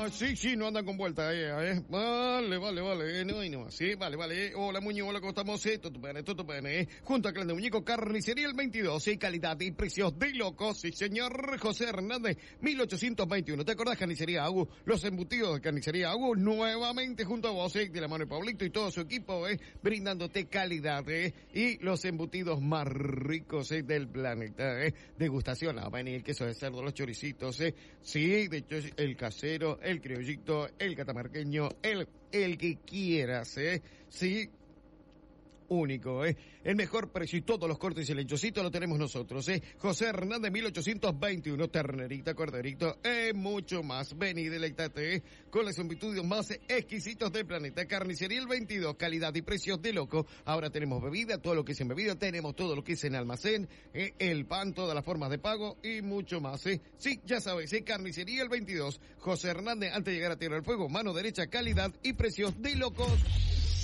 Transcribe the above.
Sí, no andan con vuelta, Vale, no, sí, vale. Hola, Muñoz, hola, ¿cómo estamos? Todo bien. Junto a Clan de Muñeco, Carnicería el 22, sí, calidad y precios de locos, sí, señor José Hernández, 1821. ¿Te acordás, Carnicería Agu? Los embutidos de Carnicería Agu, nuevamente junto a vos, de la mano de Pablito y todo su equipo, brindándote calidad, y los embutidos más ricos, del planeta, Degustación, el queso de cerdo, los choricitos, sí, de hecho, el casero, el criollito, el catamarqueño, el que quieras, sí. Único, el mejor precio y todos los cortes y el lechocito lo tenemos nosotros, José Hernández, 1821, ternerita, corderito, mucho más. Ven y deleítate, con los embutidos más exquisitos del planeta. Carnicería el 22, calidad y precios de loco. Ahora tenemos bebida, todo lo que es en bebida, tenemos todo lo que es en almacén, el pan, todas las formas de pago y mucho más, Sí, ya sabes, Carnicería el 22, José Hernández, antes de llegar a Tierra del Fuego, mano derecha, calidad y precios de locos.